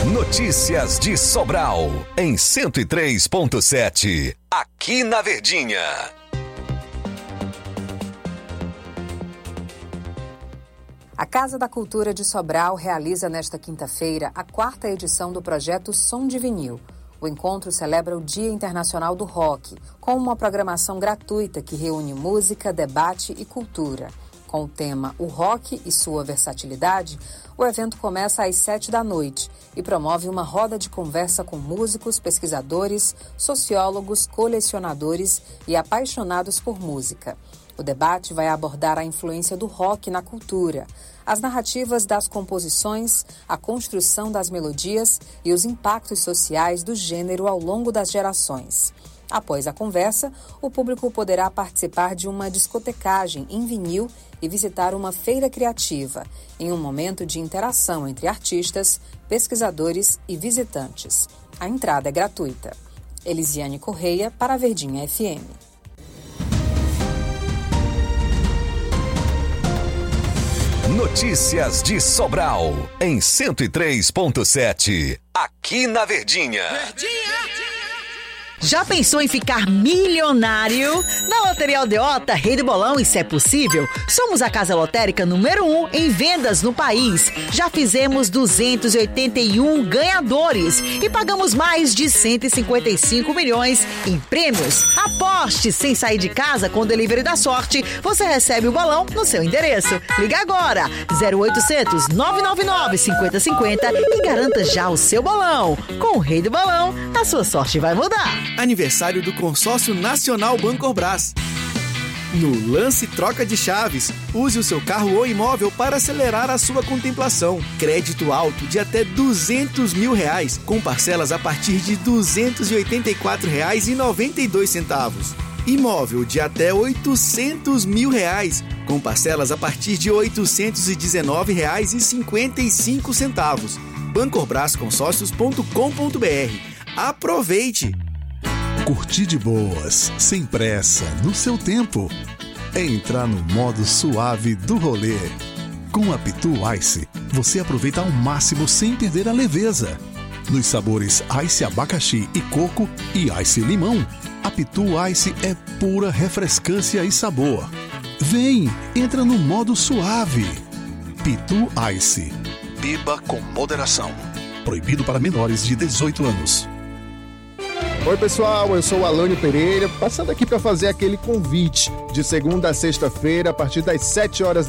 Notícias de Sobral, em 103.7, aqui na Verdinha. A Casa da Cultura de Sobral realiza nesta quinta-feira a 4ª edição do projeto Som de Vinil. O encontro celebra o Dia Internacional do Rock, com uma programação gratuita que reúne música, debate e cultura. Com o tema O Rock e Sua Versatilidade, o evento começa às 19h e promove uma roda de conversa com músicos, pesquisadores, sociólogos, colecionadores e apaixonados por música. O debate vai abordar a influência do rock na cultura, as narrativas das composições, a construção das melodias e os impactos sociais do gênero ao longo das gerações. Após a conversa, o público poderá participar de uma discotecagem em vinil e visitar uma feira criativa, em um momento de interação entre artistas, pesquisadores e visitantes. A entrada é gratuita. Elisiane Correia, para a Verdinha FM. Notícias de Sobral, em 103.7, aqui na Verdinha. Já pensou em ficar milionário? Na Loteria Aldeota, Rei do Bolão, isso é possível? Somos a casa lotérica número 1 em vendas no país. Já fizemos 281 ganhadores e pagamos mais de 155 milhões em prêmios. Aposte sem sair de casa com o Delivery da Sorte. Você recebe o bolão no seu endereço. Liga agora, 0800 999 5050 e garanta já o seu bolão. Com o Rei do Bolão, a sua sorte vai mudar. Aniversário do Consórcio Nacional Bancorbras. No lance troca de chaves, use o seu carro ou imóvel para acelerar a sua contemplação. Crédito alto de até R$200 mil, com parcelas a partir de R$ 284,92. Imóvel de até R$800 mil, com parcelas a partir de R$ 819,55. bancorbrasconsórcios.com.br. Aproveite! Curtir de boas, sem pressa, no seu tempo. Entrar no modo suave do rolê. Com a Pitu Ice, você aproveita ao máximo sem perder a leveza. Nos sabores Ice Abacaxi e Coco e Ice Limão, a Pitu Ice é pura refrescância e sabor. Vem, entra no modo suave. Pitu Ice. Beba com moderação. Proibido para menores de 18 anos. Oi pessoal, eu sou o Alânio Pereira, passando aqui para fazer aquele convite. De segunda a sexta-feira, a partir das 7 horas